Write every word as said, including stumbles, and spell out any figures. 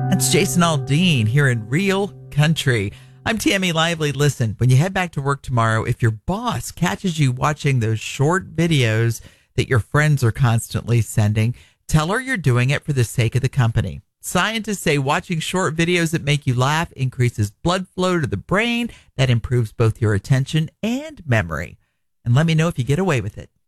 That's Jason Aldean here in Real Country. I'm Tammy Lively. Listen, when you head back to work tomorrow, if your boss catches you watching those short videos that your friends are constantly sending, tell her you're doing it for the sake of the company. Scientists say watching short videos that make you laugh increases blood flow to the brain. That improves both your attention and memory. And let me know if you get away with it.